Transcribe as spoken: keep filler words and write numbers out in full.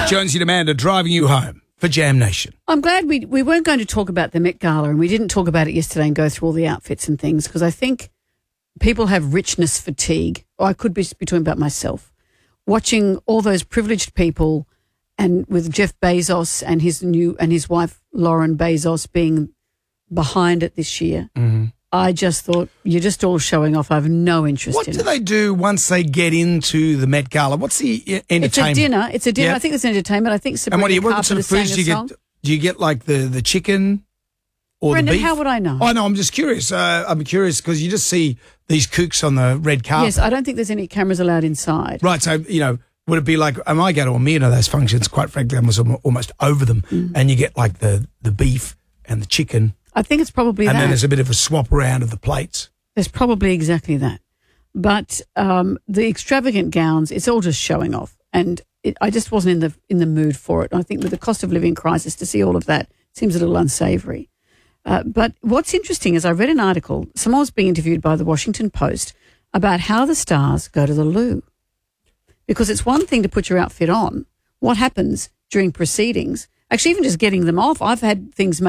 Jonesy and Amanda driving you home for Jam Nation. I'm glad we we weren't going to talk about the Met Gala, and we didn't talk about it yesterday and go through all the outfits and things, because I think people have richness fatigue. Or I could be, be talking about myself. Watching all those privileged people, and with Jeff Bezos and his new and his wife Lauren Bezos being behind it this year, mm-hmm. I just thought, you're just all showing off. I have no interest what in it. What do they do once they get into the Met Gala? What's the entertainment? It's a dinner. It's a dinner. Yeah. I think it's entertainment. I think Sabrina And what do you, what Carpenter sort of foods do you song. get? Do you get like the, the chicken or Brendan, the beef? how would I know? Oh, no, I'm just curious. Uh, I'm curious because you just see these kooks on the red carpet. Yes, I don't think there's any cameras allowed inside. Right, so, you know, would it be like, I might go to a million of those functions, quite frankly, I was almost over them, mm. and you get like the, the beef and the chicken. I think it's probably and that. And then there's a bit of a swap around of the plates. There's probably exactly that. But um, the extravagant gowns, it's all just showing off. And it, I just wasn't in the in the mood for it. I think with the cost of living crisis, to see all of that seems a little unsavoury. Uh, but what's interesting is I read an article, someone was being interviewed by the Washington Post about how the stars go to the loo. Because it's one thing to put your outfit on. What happens during proceedings? Actually, even just getting them off. I've had things